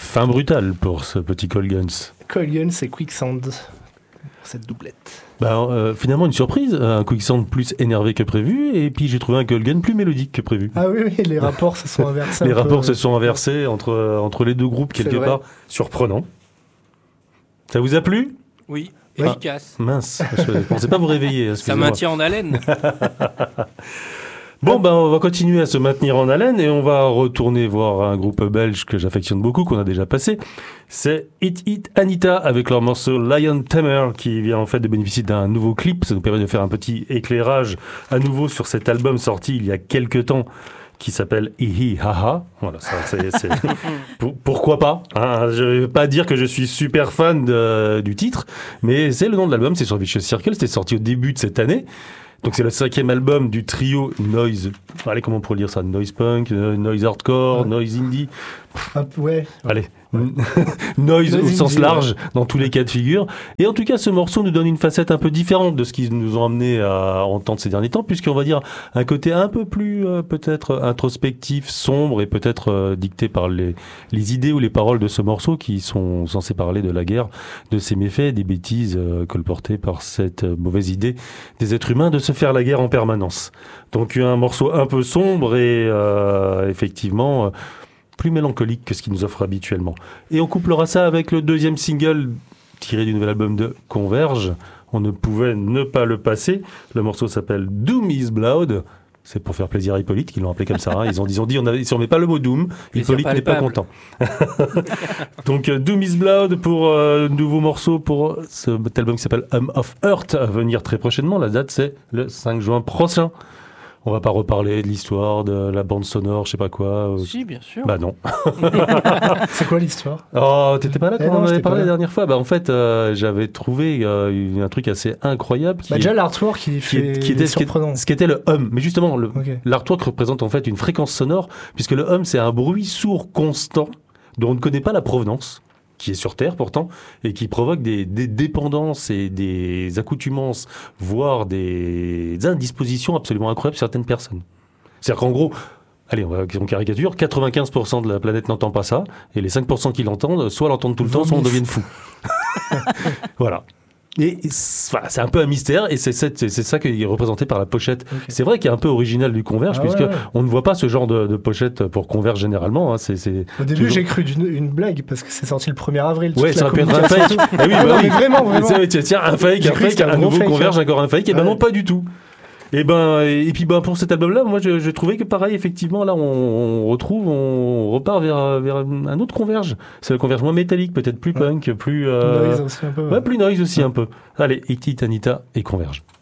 Fin brutale pour ce petit Cole Guns. Cole Guns et Quicksand, cette doublette. Finalement, une surprise, un Quicksand plus énervé que prévu, et puis j'ai trouvé un Cole Gun plus mélodique que prévu. Ah oui, les rapports se sont inversés. Les rapports se sont inversés entre les deux groupes, quelque part. Surprenant. Ça vous a plu ? Oui, efficace. Mince, je ne pensais pas vous réveiller. Ça maintient en haleine. Bon, on va continuer à se maintenir en haleine et on va retourner voir un groupe belge que j'affectionne beaucoup, qu'on a déjà passé. C'est Hit It Anita avec leur morceau Lion Tamer qui vient en fait de bénéficier d'un nouveau clip. Ça nous permet de faire un petit éclairage à nouveau sur cet album sorti il y a quelques temps qui s'appelle Hihi Haha. Voilà, ça, c'est... Pourquoi pas, hein. Je ne vais pas dire que je suis super fan du titre, mais c'est le nom de l'album, c'est sur Vicious Circle, c'était sorti au début de cette année. Donc c'est le 5e album du trio Noise. Allez, comment on pourrait dire ça ? Noise punk, noise hardcore, noise indie. Ouais. Allez, noise au sens indie, large, dans tous les cas de figure. Et en tout cas, ce morceau nous donne une facette un peu différente de ce qu'ils nous ont amené à entendre ces derniers temps, puisqu'on va dire un côté un peu plus peut-être introspectif, sombre et peut-être dicté par les idées ou les paroles de ce morceau qui sont censés parler de la guerre, de ses méfaits, des bêtises colportées par cette mauvaise idée des êtres humains de se faire la guerre en permanence. Donc un morceau un peu sombre et effectivement plus mélancolique que ce qu'il nous offre habituellement. Et on couplera ça avec le deuxième single tiré du nouvel album de Converge. On ne pouvait ne pas le passer. Le morceau s'appelle Doom is Blood. C'est pour faire plaisir à Hippolyte, qu'ils l'ont appelé comme ça. Hein. Ils ont dit, si on met pas le mot Doom, Hippolyte n'est pas content. Donc Doom is Blood pour nouveau morceau pour cet album qui s'appelle of Earth, à venir très prochainement. La date, c'est le 5 juin prochain. On va pas reparler de l'histoire, de la bande sonore, je sais pas quoi. Si, bien sûr. Bah non. C'est quoi l'histoire ? Oh, t'étais pas là quand on en avait parlé la dernière fois ? En fait, j'avais trouvé un truc assez incroyable. Déjà, l'artwork, qui était surprenant. Ce qui était le hum. Mais justement, l'artwork représente en fait une fréquence sonore, puisque le hum, c'est un bruit sourd constant dont on ne connaît pas la provenance, qui est sur Terre pourtant, et qui provoque des dépendances et des accoutumances, voire des indispositions absolument incroyables de certaines personnes. C'est-à-dire qu'en gros, allez, on caricature, 95% de la planète n'entend pas ça, et les 5% qui l'entendent, soit l'entendent tout le temps, soit on devienne fou. Voilà. Et c'est un peu un mystère, et c'est ça qui est représenté par la pochette. Okay. C'est vrai qu'il est un peu original du Converge, on ne voit pas ce genre de pochette pour Converge généralement. Hein. Au début, j'ai cru une blague, parce que c'est sorti le 1er avril. Ouais, ça peut être un fake. Ah oui, mais vraiment. Tiens, un fake, un nouveau Converge, encore un fake, et non, pas du tout. Et puis pour cet album-là, moi je trouvais que pareil, effectivement, là on repart vers un autre Converge. C'est le Converge moins métallique, peut-être plus punk, plus noise aussi un peu. Ouais, plus noise aussi un peu. Allez, Hit It Anita et Converge.